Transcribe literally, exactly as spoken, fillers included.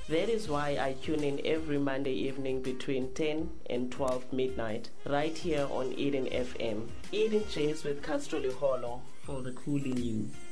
That is why I tune in every Monday evening between ten and twelve midnight, right here on Eden F M. Eden Chase with Castrol Hollow for the cool in you.